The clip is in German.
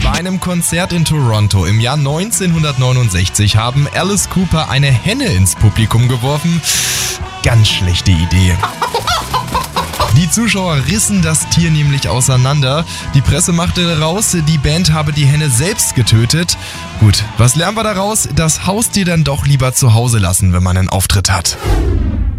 Bei einem Konzert in Toronto im Jahr 1969 haben Alice Cooper eine Henne ins Publikum geworfen. Ganz schlechte Idee. Die Zuschauer rissen das Tier nämlich auseinander. Die Presse machte raus, die Band habe die Henne selbst getötet. Gut, was lernen wir daraus? Das Haustier dann doch lieber zu Hause lassen, wenn man einen Auftritt hat.